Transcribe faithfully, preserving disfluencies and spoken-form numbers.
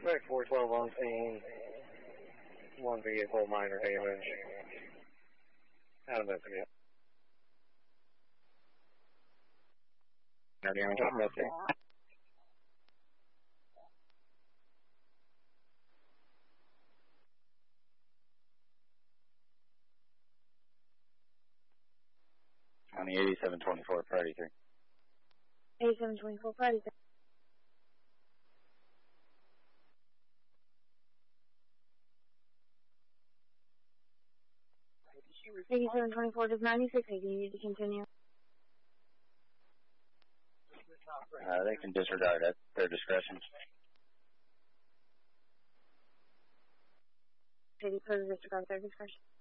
Suspect four twelve on scene. One vehicle, minor damage. Out of investigate. No damage on investigate. On the eighty-seven twenty-four, priority three. eighty-seven twenty-four, priority three. eighty-seven twenty-four, does ninety-six eighty need to continue? Uh, they can disregard at their discretion. eighty, please disregard their discretion.